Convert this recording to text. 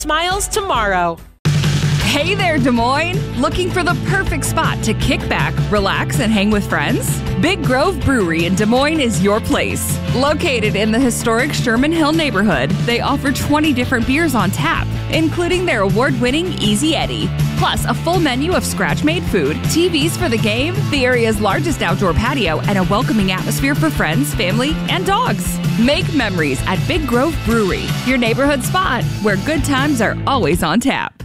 Smiles tomorrow. Hey there, Des Moines! Looking for the perfect spot to kick back, relax, and hang with friends? Big Grove Brewery in Des Moines is your place. Located in the historic Sherman Hill neighborhood, they offer 20 different beers on tap, including their award-winning Easy Eddie. Plus, a full menu of scratch-made food, TVs for the game, the area's largest outdoor patio, and a welcoming atmosphere for friends, family, and dogs. Make memories at Big Grove Brewery, your neighborhood spot where good times are always on tap.